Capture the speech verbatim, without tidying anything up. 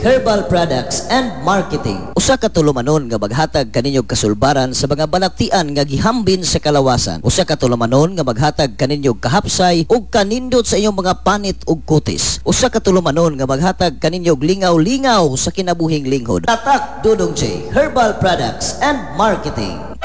Herbal Products and Marketing. Usa ka tulumanon nga maghatag kaninyog kasulbaran sa mga balaktian nga gihambin sa kalawasan. Usa ka tulumanon nga maghatag kaninyog kahapsay ug kanindot sa inyong mga panit ug kutis. Usa ka tulumanon nga maghatag kaninyog lingaw-lingaw sa kinabuhing linghod. Tatak Dudong J, Herbal Products and Marketing.